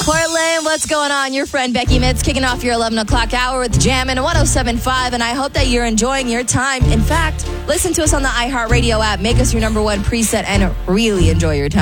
Portland, what's going on? Your friend Becky Mitz kicking off your 11 o'clock hour with Jam and 107.5, and I hope that you're enjoying your time. In fact, listen to us on the iHeartRadio app. Make us your number one preset and really enjoy your time.